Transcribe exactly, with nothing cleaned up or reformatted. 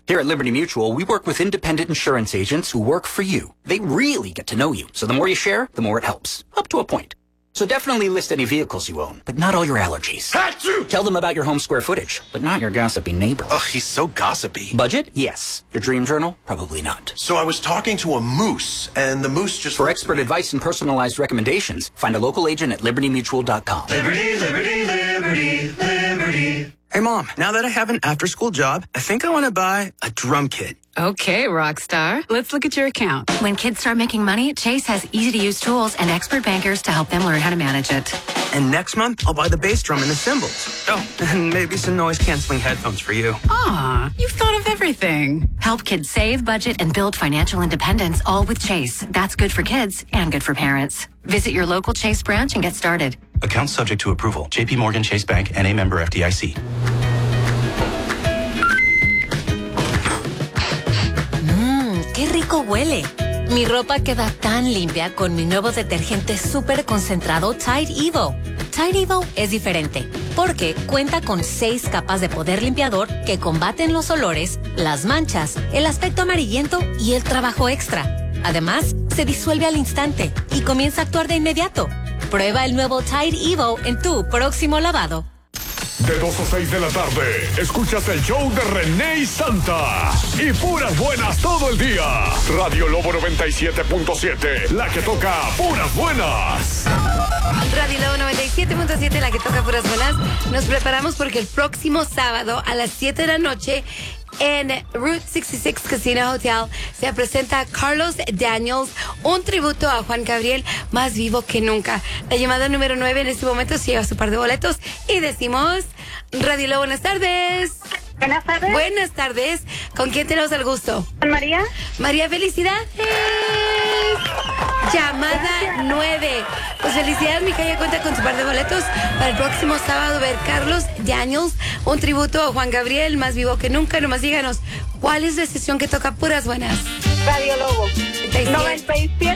Here at Liberty Mutual, we work with independent insurance agents who work for you. They really get to know you, so the more you share, the more it helps. Up to a point. So definitely list any vehicles you own, but not all your allergies. Achoo! Tell them about your home square footage, but not your gossipy neighbor. Ugh, he's so gossipy. Budget? Yes. Your dream journal? Probably not. So I was talking to a moose, and the moose just... For expert advice and personalized recommendations, find a local agent at liberty mutual dot com. Liberty, liberty, liberty, liberty. Hey, Mom, now that I have an after-school job, I think I want to buy a drum kit. Okay, Rockstar. Let's look at your account. When kids start making money, Chase has easy-to-use tools and expert bankers to help them learn how to manage it. And next month, I'll buy the bass drum and the cymbals. Oh, and maybe some noise-canceling headphones for you. Aw, you've thought of everything. Help kids save, budget, and build financial independence, all with Chase. That's good for kids and good for parents. Visit your local Chase branch and get started. Account subject to approval. J P Morgan Chase Bank, N A member F D I C. ¡Qué rico huele! Mi ropa queda tan limpia con mi nuevo detergente súper concentrado Tide Evo. Tide Evo es diferente porque cuenta con seis capas de poder limpiador que combaten los olores, las manchas, el aspecto amarillento y el trabajo extra. Además, se disuelve al instante y comienza a actuar de inmediato. Prueba el nuevo Tide Evo en tu próximo lavado. De dos a seis de la tarde, escuchas el show de René y Santa. Y puras buenas todo el día. Radio Lobo noventa y siete punto siete, la que toca puras buenas. Radio Lobo noventa y siete punto siete, la que toca puras buenas. Nos preparamos porque el próximo sábado a las siete de la noche en Route sesenta y seis Casino Hotel se presenta Carlos Daniels, un tributo a Juan Gabriel, más vivo que nunca. La llamada número nueve en este momento se lleva su par de boletos y decimos: Radio Lobo, buenas tardes. Buenas tardes. Buenas tardes. ¿Con quién tenemos el gusto? ¿Con María? María, felicidades. Llamada nueve. Pues felicidades, mija, ya cuenta con su par de boletos para el próximo sábado ver Carlos Daniels, un tributo a Juan Gabriel, más vivo que nunca. Nomás díganos, ¿cuál es la sesión que toca puras buenas? Radio Lobo noventa y siete.